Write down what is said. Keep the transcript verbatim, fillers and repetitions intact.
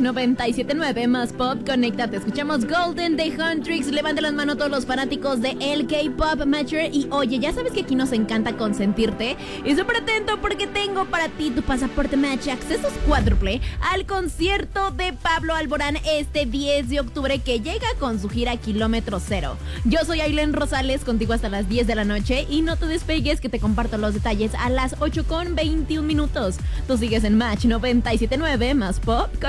noventa y siete punto nueve más pop, conéctate. Escuchamos Golden de Huntrix. Levante las manos todos los fanáticos de el K-Pop Mature. Y oye, ya sabes que aquí nos encanta consentirte. Y súper atento porque tengo para ti tu pasaporte Match accesos cuádruple al concierto de Pablo Alborán este diez de octubre, que llega con su gira Kilómetro Cero. Yo soy Ailen Rosales, contigo hasta las diez de la noche. Y no te despegues, que te comparto los detalles a las ocho con veintiún minutos. Tú sigues en Match noventa y siete punto nueve más pop.